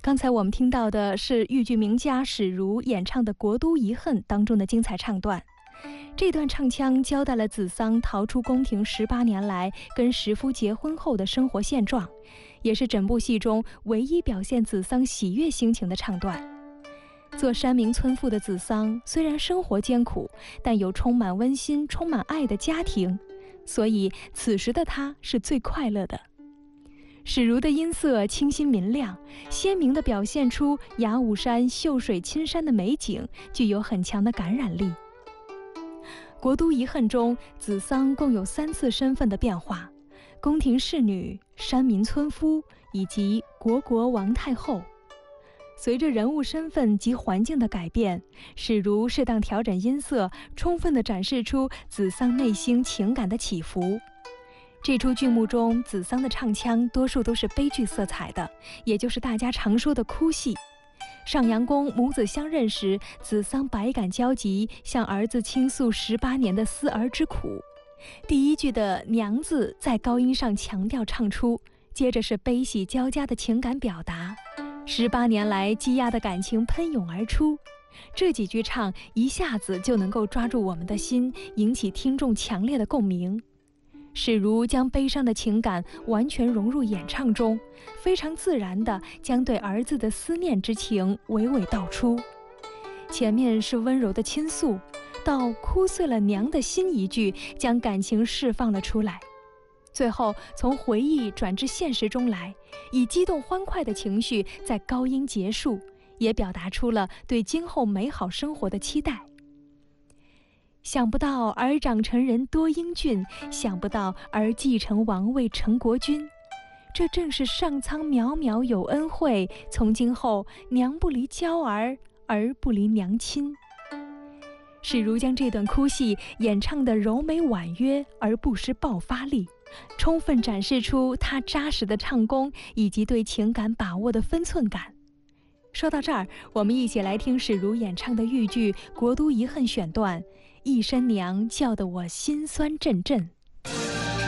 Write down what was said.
刚才我们听到的是豫剧名家史如演唱的《国都遗恨》当中的精彩唱段。这段唱腔交代了子桑逃出宫廷18年来跟时夫结婚后的生活现状，也是整部戏中唯一表现子桑喜悦心情的唱段。做山明村妇的子桑虽然生活艰苦，但有充满温馨、充满爱的家庭，所以此时的她是最快乐的。史如的音色清新明亮，鲜明地表现出雅武山秀水青山的美景，具有很强的感染力。国都遗恨中，子桑共有3次身份的变化：宫廷侍女、山民村夫以及国王太后。随着人物身份及环境的改变，史如适当调整音色，充分地展示出子桑内心情感的起伏。这出剧目中，子桑的唱腔多数都是悲剧色彩的，也就是大家常说的哭戏。上阳宫母子相认时，子桑百感交集，向儿子倾诉18年的思儿之苦。第一句的娘字在高音上强调唱出，接着是悲喜交加的情感表达，18年来积压的感情喷涌而出。这几句唱一下子就能够抓住我们的心，引起听众强烈的共鸣。史如将悲伤的情感完全融入演唱中，非常自然地将对儿子的思念之情娓娓道出。前面是温柔的倾诉，到哭碎了娘的心一句，将感情释放了出来。最后从回忆转至现实中来，以激动欢快的情绪在高音结束，也表达出了对今后美好生活的期待。想不到儿长成人多英俊，想不到儿继承王位成国君。这正是上苍渺渺有恩惠，从今后娘不离娇儿，儿不离娘亲。史如将这段哭戏演唱得柔美婉约，而不失爆发力，充分展示出他扎实的唱功以及对情感把握的分寸感。说到这儿，我们一起来听史如演唱的豫剧《国都遗恨》选段，一声娘叫得我心酸阵阵。